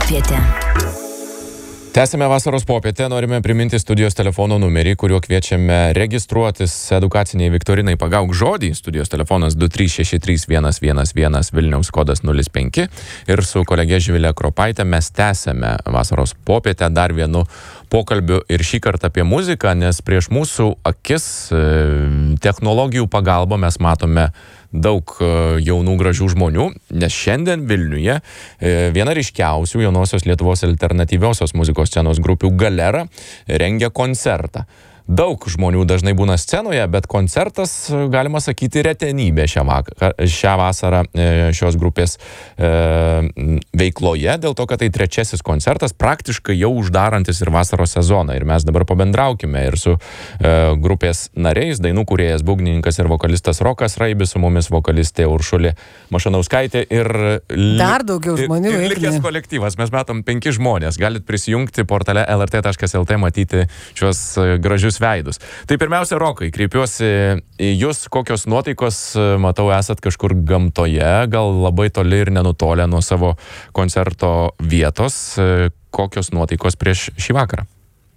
popietė. Tęsime vasaros popietę, norime priminti studijos telefono numerį, kuriuo kviečiame registruotis edukaciniai viktorinai Pagauk žodį. Studijos telefonas 2363111 Vilniaus kodas 05. Ir su kolegė Živilė Kropaitė mes tęsime vasaros popietę dar vienu pokalbiu ir šį kartą apie muziką, nes prieš mūsų akis technologijų pagalba mes matome daug jaunų gražių žmonių, nes šiandien Vilniuje viena ryškiausių jaunosios Lietuvos alternatyviosios muzikos scenos grupių Galera rengia koncertą. Daug žmonių dažnai būna scenoje, bet koncertas, galima sakyti, retenybė šią vasarą šios grupės veikloje, dėl to, kad tai trečiasis koncertas, praktiškai jau uždarantis ir vasaros sezoną. Ir mes dabar pabendraukime ir su grupės nariais, dainų kūrėjas, būgnininkas ir vokalistas Rokas Raibis, su mumis vokalistė Uršulė Mašanauskaitė ir dar daugiau žmonių. Ir likęs kolektyvas. Mes matom 5 žmonės. Galit prisijungti portale lrt.lt, matyti šios gražius veidus. Tai pirmiausia, Rokai, kreipiuosi į jūs, kokios nuotaikos, matau, esat kažkur gamtoje, gal labai toli ir nenutolę nuo savo koncerto vietos. Kokios nuotaikos prieš šį vakarą?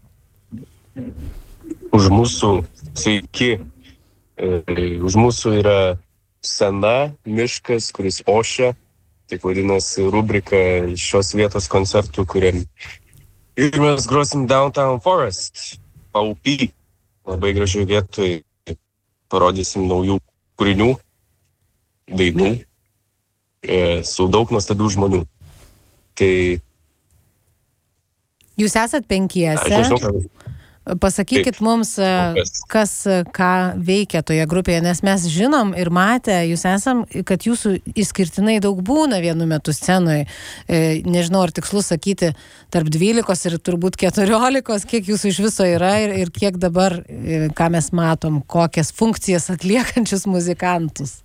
Už mūsų, sveiki, už mūsų yra scena, miškas, kuris ošia, taip vadinasi rubrika šios vietos koncertų, kuriam ir mes grosim Downtown Forest. Paupy, labai gražiai vietoj, parodysim naujų kūrinių, dainų, su daug nuostabių žmonių. Tai... Jūs esat penkiese. Aš nežinau, ką... Pasakykit mums, kas ką veikia toje grupėje, nes mes žinom ir matę, kad jūsų išskirtinai daug būna vienu metu scenoje. Nežinau, ar tikslu sakyti tarp 12 ir turbūt 14, kiek jūsų iš viso yra ir kiek dabar, ką mes matom, kokias funkcijas atliekančius muzikantus.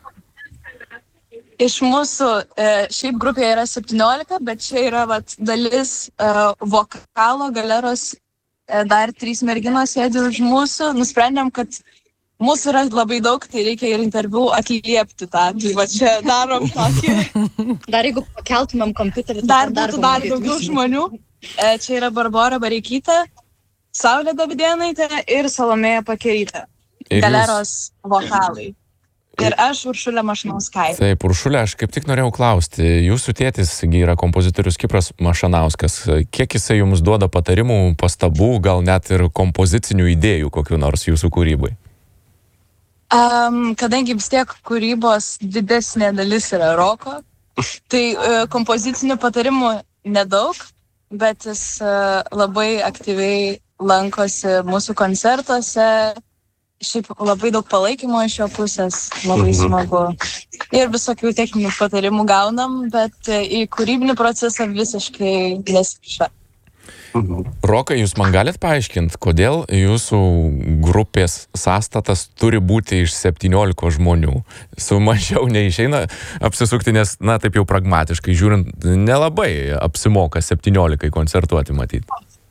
Iš mūsų šiaip grupėje yra 17, bet čia yra dalis vokalo Galeros. Dar 3 merginos sėdi už mūsų. Nusprendėm, kad mūsų yra labai daug, tai reikia ir interviu atliepti tą. Tai va čia darom tokį. Dar jeigu pakeltumėm kompiuterį, dar būtų dar daugiau žmonių. Čia yra Barbora Bareikytė, Saulė Davidėnaitė ir Salomėja Pakerytė. Galeros vokalai. Ir aš, Uršulė Mašanauskaitė. Taip, Uršulė, aš kaip tik norėjau klausti, jūsų tėtis yra kompozitorius Kipras Mašanauskas. Kiek jisai jums duoda patarimų, pastabų, gal net ir kompozicinių idėjų kokių nors jūsų kūrybai? Kadangi vis tiek kūrybos didesnė dalis yra Roko, tai kompozicinių patarimų nedaug, bet jis labai aktyviai lankosi mūsų koncertuose. Šiaip labai daug palaikymo iš jo pusės, labai smagu. Ir visokių techninių patarimų gaunam, bet į kūrybinį procesą visiškai nesikiša. Rokai, jūs man galit paaiškinti, kodėl jūsų grupės sąstatas turi būti iš 17 žmonių? Su mažiau neišeina apsisukti, nes, taip jau pragmatiškai žiūrint, nelabai apsimoka 17 koncertuoti matyti.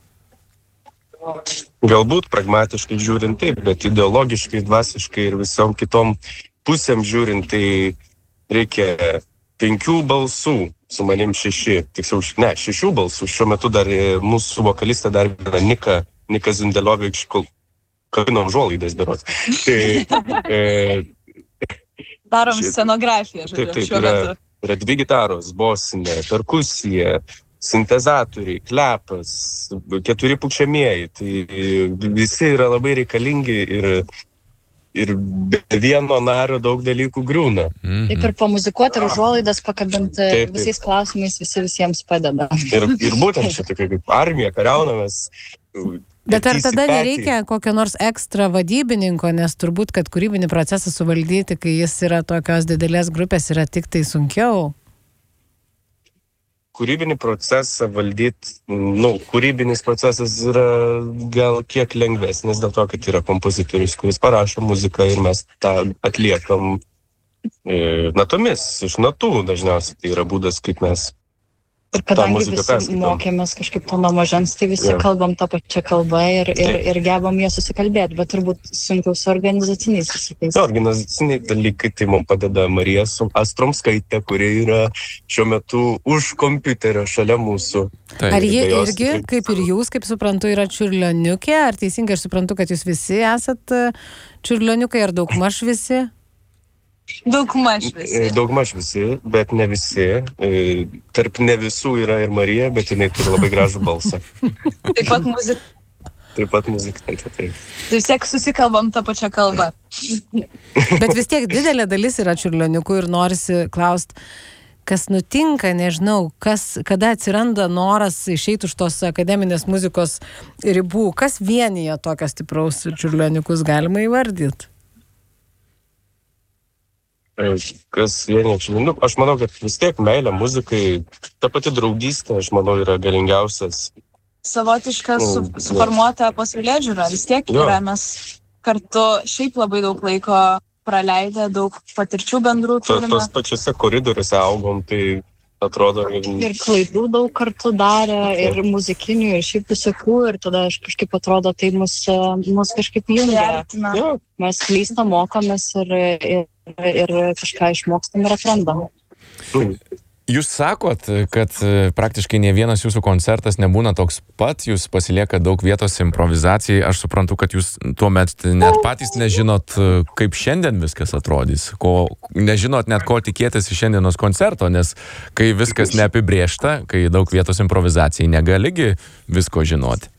Galbūt pragmatiškai žiūrint taip, bet ideologiškai, dvasiškai ir visom kitom pusėm žiūrint, tai reikia 5 balsų, su manim 6, tiksliau, 6 balsų. Šiuo metu dar mūsų vokalistė dar yra Nika Zundelovič, kabinom žuolaidas berods. Darom scenografiją, šiuo metu. Yra 2 gitaros, bosinė, perkusija, sintezatoriai, klepas, 4 pučiamieji, tai visi yra labai reikalingi ir be vieno nario daug dalykų griūna. Taip ir pamuzikuoti ir užuolaidas pakabinti visais klausimais, visi visiems padeda. Ir būtent čia tokia kaip armija, kariaunamės. Bet ar tada nereikia kokio nors ekstra vadybininko, nes turbūt, kad kūrybinį procesą suvaldyti, kai jis yra tokios didelės grupės, yra tik tai sunkiau? Kūrybinį procesą valdyti, kūrybinis procesas yra gal kiek lengvesnis dėl to, kad yra kompozitorius, kuris parašo muziką ir mes tą atliekam natomis, iš natų dažniausiai. Tai yra būdas, kaip mes Ir kadangi visi mokėmės kažkaip to nuo mažens, tai visi kalbam tą pačią kalbą ir gebam ją susikalbėti, bet turbūt sunkiau su organizaciniais visokiais. Organizaciniai dalykai, tai mums padeda Marija Astromskaitė, kuri yra šiuo metu už kompiuterio šalia mūsų. Ar jie irgi, kaip ir jūs, kaip suprantu, yra čiurlioniukė? Ar teisingai aš suprantu, kad jūs visi esat čiurlioniukai, ar daugmaž visi? Daugmaž visi, bet ne visi. Tarp ne visų yra ir Marija, bet jinai turi labai gražų balsą. Taip pat muzikantė, taip. Vis tiek susikalbam tą pačią kalbą. Bet vis tiek didelė dalis yra čiurlioniukų ir norisi klaust, kas nutinka, nežinau, kada atsiranda noras išeiti už tos akademinės muzikos ribų. Kas vienyje tokios stipraus čiurlioniukus galima įvardyti? Kas vieniečiai. Aš manau, kad vis tiek meilė muzikai, ta pati draugystė, aš manau, yra galingiausias. Savotiška suformuota pasaulėžiūra. Vis tiek yra, mes kartu šiaip labai daug laiko praleidę, daug patirčių bendrų turime. Tos pačiose koridoriuose augom, tai atrodo. Ir klaidų daug kartu darė, ir muzikinių, ir šiaip visokių, ir tada aš kažkaip atrodo, tai mus kažkaip jungia. Mes klystam, mokomės ir kažką išmokstam ir atrandam. Jūs sakot, kad praktiškai ne vienas jūsų koncertas nebūna toks pat, jūs pasilieka daug vietos improvizacijai. Aš suprantu, kad jūs tuomet net patys nežinot, kaip šiandien viskas atrodys, nežinot net ko tikėtis iš šiandienos koncerto, nes kai viskas neapibrėžta, kai daug vietos improvizacijai, negaligi visko žinoti.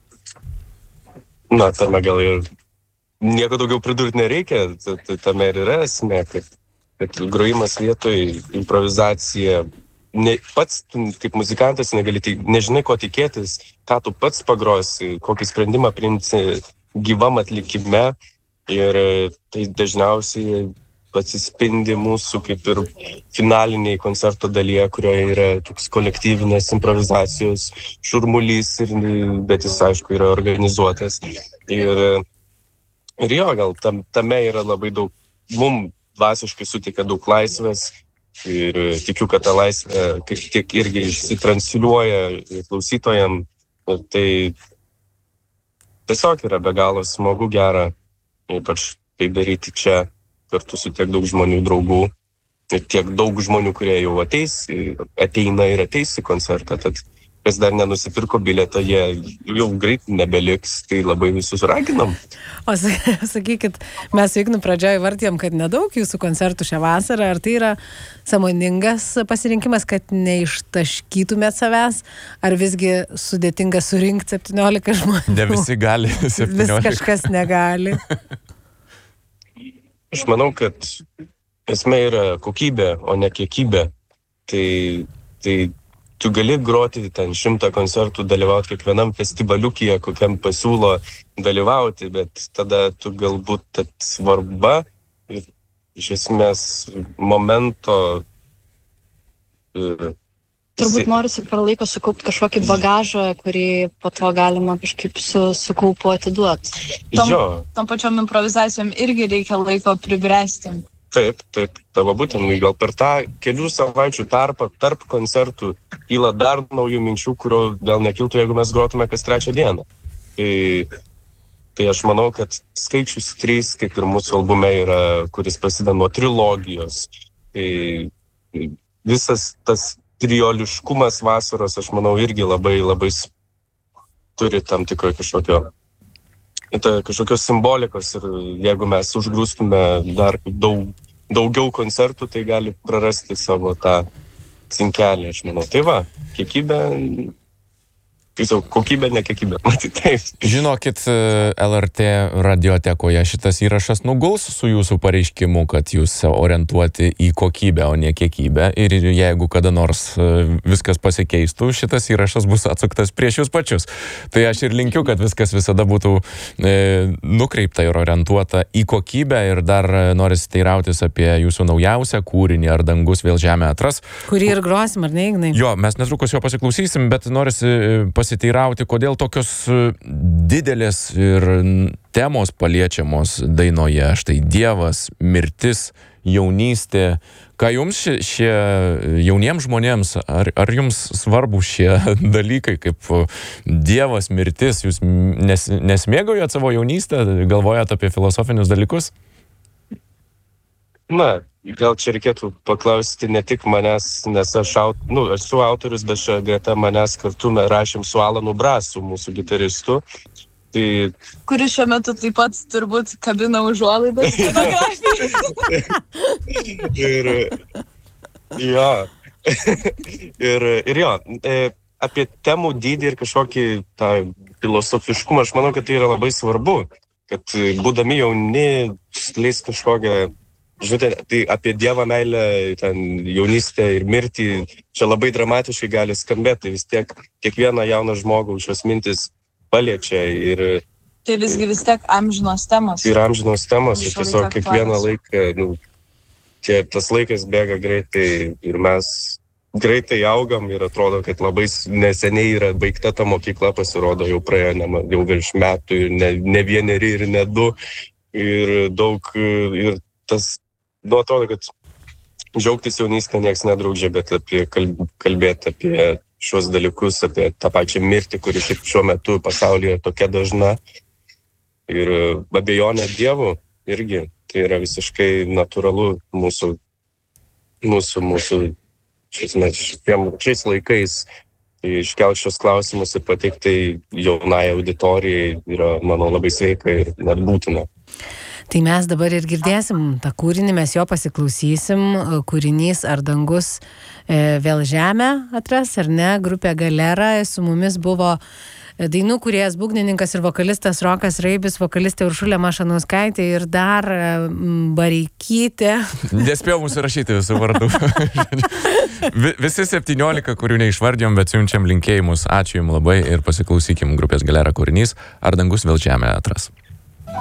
Na, tame gal ir nieko daugiau pridurti nereikia, tame ir yra esmė, kad grojimas vietoj, improvizacija, pats kaip muzikantas nežinai ko tikėtis, ką tu pats pagrosi, kokį sprendimą priimti gyvam atlikime ir tai dažniausiai atsispindi mūsų kaip ir finaliniai koncerto dalyje, kurioje yra toks kolektyvinės improvizacijos šurmulys, bet jis aišku yra organizuotas. Ir jo, gal tame yra labai daug, mums dvasiškai suteikia daug laisvės ir tikiu, kad ta laisvė kaip tiek irgi išsitransliuoja klausytojam. Tai tiesiog yra be galo smagu, gera, ypač tai daryti čia kartu su tiek daug žmonių, draugų ir tiek daug žmonių, kurie jau ateina ir ateis į koncertą. Tad kas dar nenusipirko bilietą, jie jau greit nebeliks, tai labai visus raginam. O sakykit, mes su Ignu pradžioje vardėjom, kad nedaug jūsų koncertų šią vasarą, ar tai yra sąmoningas pasirinkimas, kad neištaškytumėt savęs, ar visgi sudėtinga surinkti 17 žmonių? Ne visi gali 17. Vis kažkas negali. Aš manau, kad esmė yra kokybė, o ne kiekybė. Tai tu gali groti ten 100 koncertų, dalyvauti kiekvienam festivaliukyje, kokiam pasiūlo dalyvauti, bet tada tu galbūt svarba ir iš esmės momento. Turbūt norisi per laiką sukaupti kažkokį bagažą, kurį po to galima kažkaip sukaupu atiduoti. Tom pačiom improvizacijom irgi reikia laiko pribręsti. Taip, tavo būtent, gal per tą kelių savaičių tarpą tarp koncertų kyla dar naujų minčių, kurio gal nekiltų, jeigu mes grotume kas 3 dieną. Tai aš manau, kad skaičius 3, kaip ir mūsų albume yra, kuris prasideda nuo trilogijos. Tai visas tas trioliškumas vasaros, aš manau, irgi labai labai turi tam tikro kažkokios simbolikos ir jeigu mes užgrūstume dar daugiau koncertų, tai gali prarasti savo tą cinkelį, aš manau. Tai va, kokybė, ne kiekybė. Žinokit, LRT radiotekoje šitas įrašas nuguls su jūsų pareiškimu, kad jūs orientuoti į kokybę, o ne kiekybę. Ir jeigu kada nors viskas pasikeistų, šitas įrašas bus atsuktas prieš jūs pačius. Tai aš ir linkiu, kad viskas visada būtų nukreipta ir orientuota į kokybę. Ir dar norisi teirautis apie jūsų naujausią kūrinį, Ar dangus vėl žemę atras. Kurį ir grosim, ar ne, Ignai? Jo, mes netrukus jo pasiklausysim, bet norisi pasiteirauti, kodėl tokios didelės ir temos paliečiamos dainoje. Štai Dievas, mirtis, jaunystė. Ką jums šie jauniems žmonėms, ar jums svarbu šie dalykai, kaip Dievas, mirtis, jūs nesmėgaujat savo jaunystę, galvojat apie filosofinius dalykus? Na, gal čia reikėtų paklausti ne tik manęs, nes aš esu autorius, bet čia greta manęs kartu rašėm su Alanu Brasu, mūsų gitaristu. Tai... Kuris šiuo metu taip pat turbūt kabina užuolaidas. ir jo, ir jo, apie temų dydį ir kažkokį tą filosofiškumą, aš manau, kad tai yra labai svarbu, kad būdami jauni, skleis kažkokią, žinote, tai apie Dievo meilę, ten jaunystę ir mirtį, čia labai dramatiškai gali skambėti, vis tiek kiekvieną jauną žmogų šios mintis paliečia ir... Tai visgi vis tiek amžinos temos. Tai yra amžinos temos ir tiesiog kiekvieną laiką, tas laikas bėga greitai ir mes greitai augam ir atrodo, kad labai neseniai yra baigta ta mokykla, pasirodo, jau praėjo jau virš metų ir ne vieneri ir ne du ir daug ir tas, atrodo, kad džiaugtis jaunystę nieks nedraudžia, bet kalbėti apie šios dalykus, apie tą pačią mirtį, kuri šiuo metu pasaulyje tokia dažna. Ir abejonė Dievu irgi, tai yra visiškai natūralu mūsų šiais laikais. Tai iškelti šios klausimus ir pateikti jaunai auditorijai yra, manau, labai sveika ir net būtina. Tai mes dabar ir girdėsim tą kūrinį, mes jo pasiklausysim, kūrinys Ar dangus vėl žemę atras, ar ne, grupė Galera, su mumis buvo dainų kūrėjas, būgnininkas ir vokalistas Rokas Raibis, vokalistė Uršulė Mašanauskaitė ir dar Bareikytė. Nespėjau mūsų rašyti visų vardų. Visi 17, kurių neišvardėjom, bet siunčiam linkėjimus. Ačiū jums labai ir pasiklausykim grupės Galera kūrinys Ar dangus vėl žemę atras.